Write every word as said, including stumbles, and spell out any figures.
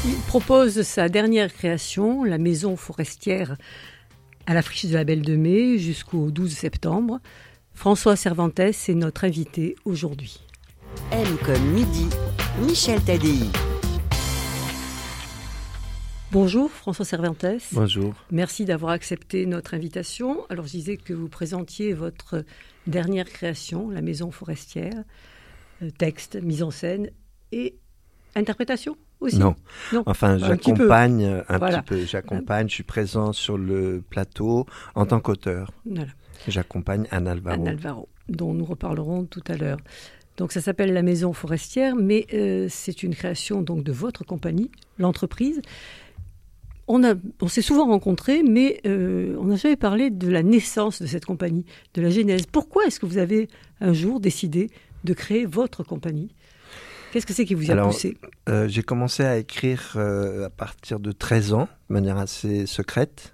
Il propose sa dernière création, la maison forestière à la Friche de la Belle de Mai jusqu'au douze septembre. François Cervantes est notre invité aujourd'hui. M comme midi, Michel Tadei. Bonjour François Cervantes. Bonjour. Merci d'avoir accepté notre invitation. Alors je disais que vous présentiez votre dernière création, la maison forestière, texte, mise en scène et interprétation aussi. Non, non. enfin un j'accompagne petit peu. un Voilà. petit peu, j'accompagne, je suis présent sur le plateau en tant qu'auteur. Voilà. J'accompagne Anne Alvaro. Anne Alvaro, dont nous reparlerons tout à l'heure. Donc ça s'appelle La Maison Forestière, mais euh, c'est une création donc de votre compagnie, l'entreprise. On, a, on s'est souvent rencontrés, mais euh, on n'a jamais parlé de la naissance de cette compagnie, de la genèse. Pourquoi est-ce que vous avez un jour décidé de créer votre compagnie ? Qu'est-ce que c'est qui vous a Alors, poussé ? euh, J'ai commencé à écrire euh, à partir de treize ans, de manière assez secrète.